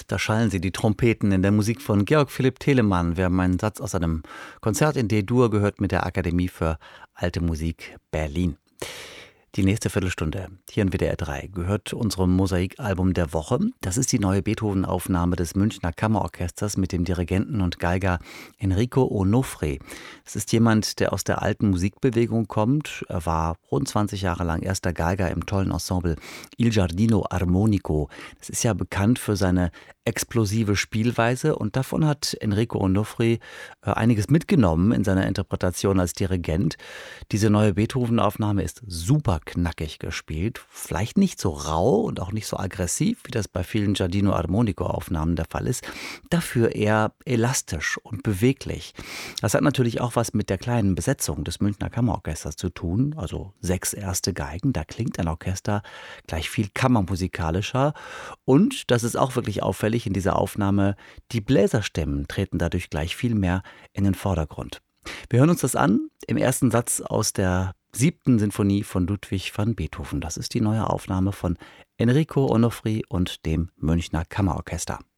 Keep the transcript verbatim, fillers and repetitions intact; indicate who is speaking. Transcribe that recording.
Speaker 1: Da schallen sie, die Trompeten, in der Musik von Georg Philipp Telemann. Wir haben einen Satz aus einem Konzert in D-Dur gehört mit der Akademie für Alte Musik Berlin. Die nächste Viertelstunde hier in W D R drei gehört unserem Mosaikalbum der Woche. Das ist die neue Beethoven-Aufnahme des Münchner Kammerorchesters mit dem Dirigenten und Geiger Enrico Onofre. Das ist jemand, der aus der alten Musikbewegung kommt. Er war rund zwanzig Jahre lang erster Geiger im tollen Ensemble Il Giardino Armonico. Das ist ja bekannt für seine explosive Spielweise und davon hat Enrico Onofre äh, einiges mitgenommen in seiner Interpretation als Dirigent. Diese neue Beethoven-Aufnahme ist super knackig gespielt, vielleicht nicht so rau und auch nicht so aggressiv, wie das bei vielen Giardino Armonico-Aufnahmen der Fall ist, dafür eher elastisch und beweglich. Das hat natürlich auch was mit der kleinen Besetzung des Münchner Kammerorchesters zu tun, also sechs erste Geigen, da klingt ein Orchester gleich viel kammermusikalischer und, das ist auch wirklich auffällig in dieser Aufnahme, die Bläserstimmen treten dadurch gleich viel mehr in den Vordergrund. Wir hören uns das an im ersten Satz aus der siebten Sinfonie von Ludwig van Beethoven. Das ist die neue Aufnahme von Enrico Onofre und dem Münchner Kammerorchester.